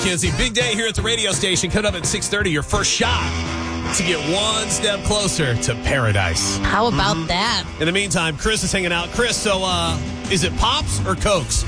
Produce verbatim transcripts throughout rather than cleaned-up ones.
Kinsey, big day here at the radio station. Coming up at six thirty, your first shot to get one step closer to paradise. How about mm-hmm. that? In the meantime, Chris is hanging out. Chris, so uh, is it Pops or Cokes?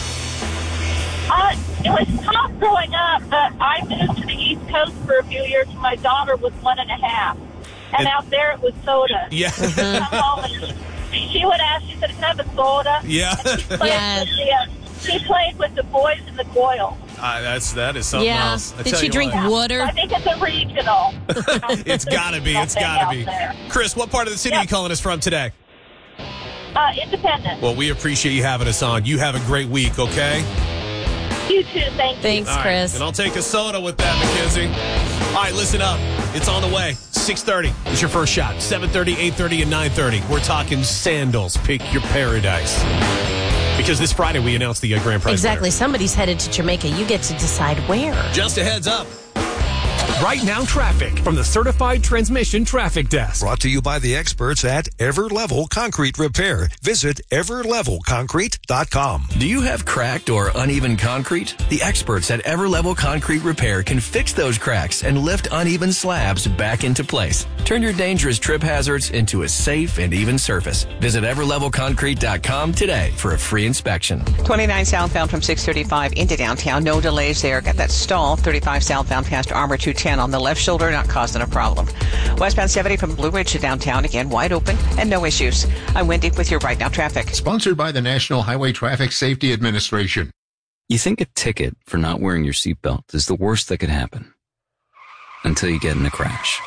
Uh, it was Pop growing up, but I moved to the East Coast for a few years when my daughter was one and a half. And it, out there it was soda. Yeah. Come home and she would ask, she said, "Can I have a soda?" Yeah. And she played, yes. with the, uh, she played with the boys in the Goyle. Uh, that's that is something yeah. else. I Did she drink what. water? I think it's a regional. It's gotta be. It's gotta be. There. Chris, what part of the city yep. are you calling us from today? Uh, Independent. Well, we appreciate you having us on. You have a great week, okay? You too. Thank you. Thanks, right. Chris. And I'll take a soda with that, Mackenzie. All right, listen up. It's on the way. six thirty is your first shot. seven thirty, eight thirty, and nine thirty. We're talking sandals. Pick your paradise. Because this Friday we announced the uh, grand prize Exactly. winner. Somebody's headed to Jamaica. You get to decide where. Just a heads up. Right Now Traffic from the Certified Transmission Traffic Desk. Brought to you by the experts at Everlevel Concrete Repair. Visit ever level concrete dot com. Do you have cracked or uneven concrete? The experts at Everlevel Concrete Repair can fix those cracks and lift uneven slabs back into place. Turn your dangerous trip hazards into a safe and even surface. Visit ever level concrete dot com today for a free inspection. twenty-nine southbound from six thirty-five into downtown. No delays there. Got that stall. thirty-five southbound past Armor two ten on the left shoulder, not causing a problem. Westbound seventy from Blue Ridge to downtown, again wide open and no issues. I'm Wendy with your Right Now Traffic. Sponsored by the National Highway Traffic Safety Administration. You think a ticket for not wearing your seatbelt is the worst that could happen. Until you get in a crash.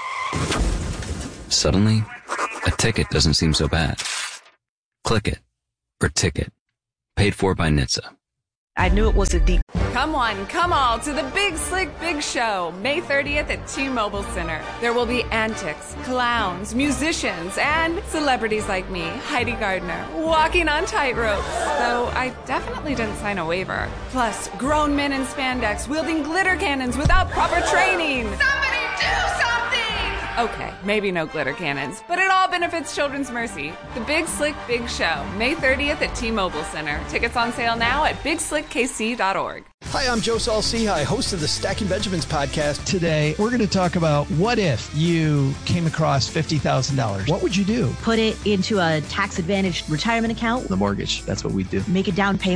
Suddenly, a ticket doesn't seem so bad. Click it. Or ticket. Paid for by N H T S A. I knew it was a deep. Come on, come all to the Big Slick Big Show, May thirtieth at T-Mobile Center. There will be antics, clowns, musicians, and celebrities like me, Heidi Gardner, walking on tightropes. Though I definitely didn't sign a waiver. Plus, grown men in spandex wielding glitter cannons without proper training. Somebody do something! Okay, maybe no glitter cannons, but it all benefits Children's Mercy. The Big Slick Big Show, May thirtieth at T-Mobile Center. Tickets on sale now at big slick k c dot org. Hi, I'm Joe Saul-Sehy, host of the Stacking Benjamins podcast. Today, we're going to talk about what if you came across fifty thousand dollars. What would you do? Put it into a tax-advantaged retirement account. The mortgage. That's what we do. Make a down payment.